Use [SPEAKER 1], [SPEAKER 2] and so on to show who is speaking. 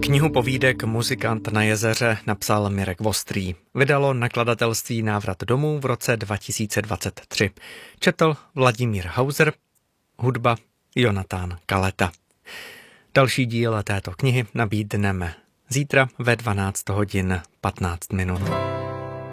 [SPEAKER 1] Knihu povídek Muzikant na jezeře napsal Mirek Vostrý. Vydalo nakladatelství Návrat domů v roce 2023. Četl Vladimír Hauser, hudba Jonatán Kaleta. Další díl této knihy nabídneme zítra ve 12 hodin 15 minut.